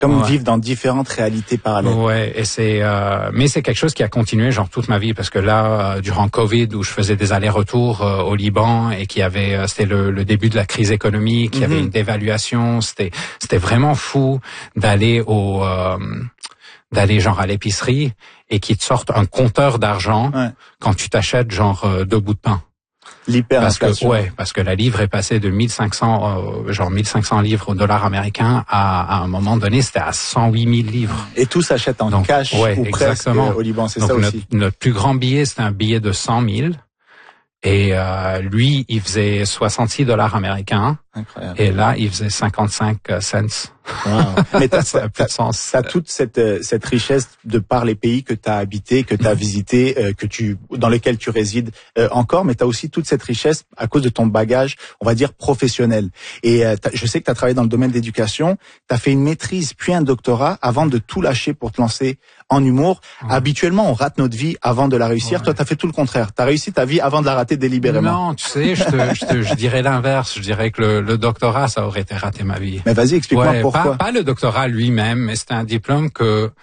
Comme vivre dans différentes réalités parallèles. Ouais, et mais c'est quelque chose qui a continué genre toute ma vie parce que là, durant Covid, où je faisais des allers-retours au Liban et c'était le début de la crise économique, il y avait une dévaluation, c'était vraiment fou d'aller genre à l'épicerie et qu'ils te sortent un compteur d'argent quand tu t'achètes genre 2 bouts de pain. L'hyperinflation. Parce que la livre est passée de 1500 livres au dollar américain à un moment donné, c'était à 108 000 livres. Et tout s'achète en cash ou presque au Liban, c'est ça aussi. Notre plus grand billet, c'était un billet de 100 000. Et lui, il faisait 66 dollars américains. Incroyable. Et là, il faisait 55 cents. Wow. Mais t'as toute cette richesse de par les pays que t'as habité, que t'as visité, dans lesquels tu résides encore, mais t'as aussi toute cette richesse à cause de ton bagage, on va dire professionnel. Et je sais que t'as travaillé dans le domaine d'éducation, t'as fait une maîtrise puis un doctorat avant de tout lâcher pour te lancer en humour. Habituellement, on rate notre vie avant de la réussir. Toi, t'as fait tout le contraire. T'as réussi ta vie avant de la rater délibérément. Non, tu sais, je dirais l'inverse. Je dirais que le doctorat, ça aurait été rater ma vie. Mais vas-y, explique-moi pourquoi. Pas le doctorat lui-même, mais c'était un diplôme que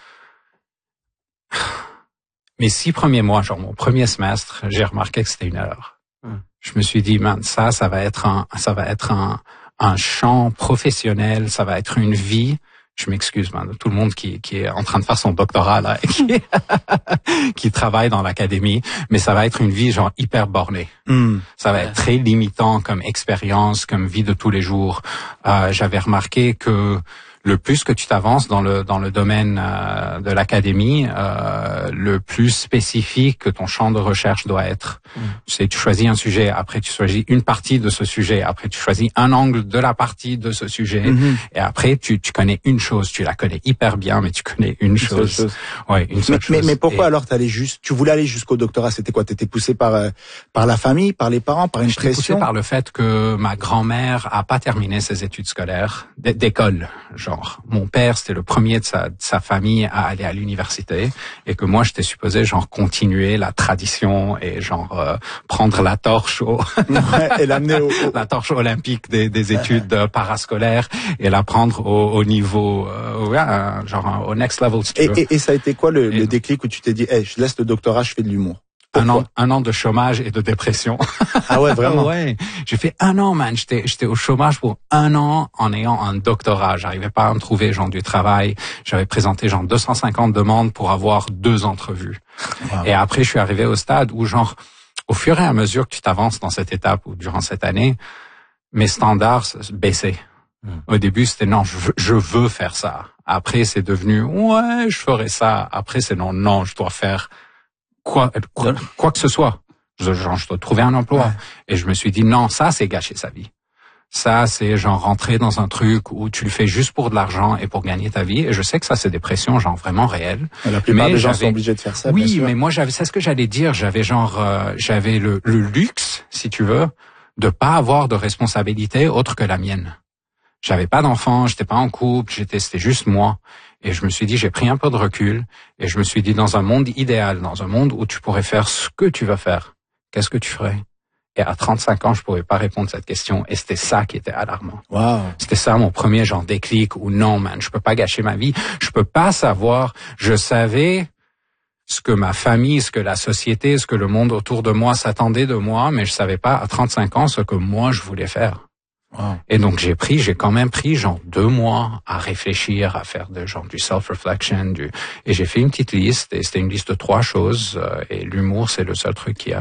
mes 6 premiers mois, genre mon premier semestre, j'ai remarqué que c'était une erreur. Je me suis dit, man, ça va être un champ professionnel, ça va être une vie. Je m'excuse, man, de tout le monde qui est en train de faire son doctorat là, et qui travaille dans l'académie, mais ça va être une vie genre hyper bornée. Ça va être très limitant comme expérience, comme vie de tous les jours. J'avais remarqué que le plus que tu t'avances dans le domaine de l'académie, le plus spécifique que ton champ de recherche doit être. Tu sais, tu choisis un sujet, après tu choisis une partie de ce sujet, après tu choisis un angle de la partie de ce sujet, et après tu connais une chose, tu la connais hyper bien, mais tu connais une chose. Ouais, une seule chose. Mais pourquoi alors tu voulais aller jusqu'au doctorat? C'était quoi? T'étais poussé par la famille, par les parents, par une pression? J'étais poussé par le fait que ma grand-mère a pas terminé ses études scolaires d'école. Genre, mon père, c'était le premier de sa famille à aller à l'université, et que moi, j'étais supposé genre continuer la tradition et genre prendre la torche et l'amener la torche olympique des études parascolaires et la prendre au niveau genre au next level. Si tu veux. Et ça a été quoi le déclic où tu t'es dit, je laisse le doctorat, je fais de l'humour? Un an de chômage et de dépression. Ah ouais, vraiment? Ouais. J'ai fait 1 an, man. J'étais au chômage pour 1 an en ayant un doctorat. J'arrivais pas à me trouver, genre, du travail. J'avais présenté, genre, 250 demandes pour avoir 2 entrevues. Wow. Et après, je suis arrivé au stade où, genre, au fur et à mesure que tu t'avances dans cette étape ou durant cette année, mes standards baissaient. Au début, c'était non, je veux faire ça. Après, c'est devenu, ouais, je ferai ça. Après, c'est non, je dois faire quoi que ce soit. Je dois trouver un emploi. Ouais. Et je me suis dit, non, ça, c'est gâcher sa vie. Ça, c'est genre rentrer dans un truc où tu le fais juste pour de l'argent et pour gagner ta vie. Et je sais que ça, c'est des pressions genre vraiment réelles. Et la plupart des gens sont obligés de faire ça. Oui, bien sûr. Mais moi, c'est ce que j'allais dire. J'avais j'avais le luxe, si tu veux, de pas avoir de responsabilité autre que la mienne. J'avais pas d'enfant, j'étais pas en couple, c'était juste moi. Et je me suis dit, j'ai pris un peu de recul, et je me suis dit, dans un monde idéal, dans un monde où tu pourrais faire ce que tu vas faire, qu'est-ce que tu ferais? Et à 35 ans, je pouvais pas répondre à cette question, et c'était ça qui était alarmant. Wow. C'était ça mon premier genre déclic, où non, man, je peux pas gâcher ma vie, je peux pas savoir, je savais ce que ma famille, ce que la société, ce que le monde autour de moi s'attendait de moi, mais je savais pas à 35 ans ce que moi je voulais faire. Wow. Et donc j'ai quand même pris genre 2 mois à réfléchir, à faire du self-reflection, et j'ai fait une petite liste, et c'était une liste de 3 choses, et l'humour c'est le seul truc qui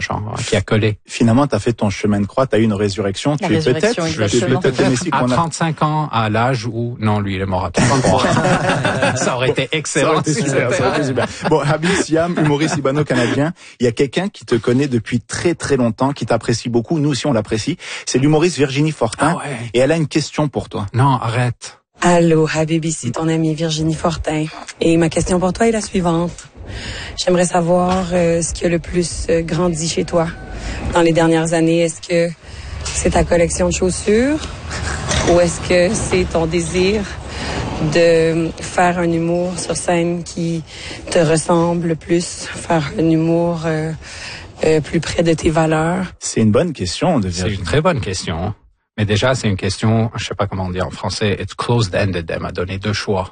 a collé. Finalement, t'as fait ton chemin de croix, t'as eu une résurrection, tu es peut-être le Messie qu'on a. À 35 ans, à l'âge où, non, lui il est mort à 33. Ça aurait été excellent. Ça aurait été super. Bon, Habib Siam, humoriste libano-canadien, il y a quelqu'un qui te connaît depuis très très longtemps, qui t'apprécie beaucoup, nous aussi on l'apprécie, c'est l'humoriste Virginie Fortin, et elle a une question pour toi. Non, arrête. Allô, Habib, ici ton amie Virginie Fortin. Et ma question pour toi est la suivante. J'aimerais savoir ce qui a le plus grandi chez toi dans les dernières années. Est-ce que c'est ta collection de chaussures ou est-ce que c'est ton désir de faire un humour sur scène qui te ressemble le plus, faire un humour plus près de tes valeurs? C'est une bonne question de Virginie. C'est une très bonne question. Mais déjà, c'est une question, je sais pas comment on dit en français, it's closed-ended. Elle m'a donné 2 choix.